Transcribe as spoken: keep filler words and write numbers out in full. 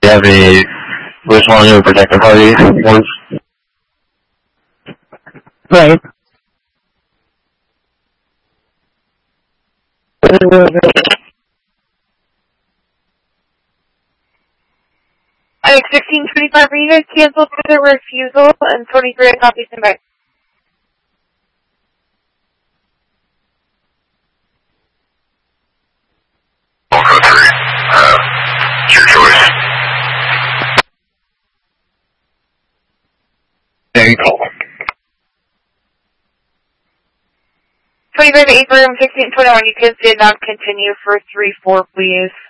have a which one of the protective party was? Right. I think sixteen twenty-five, were you guys canceled for the refusal and twenty-three copies in back? I'll go three. Uh, it's your choice. Yeah, you call. twenty-five to eight room, sixteen twenty-one, you kids did not continue for three four, please.